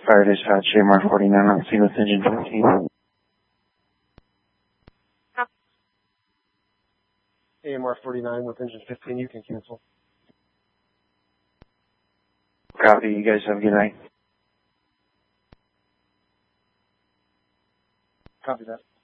Fire dispatch, AMR 49 on scene with engine 15. AMR 49 with engine 15, you can cancel. Copy, you guys have a good night. Copy that.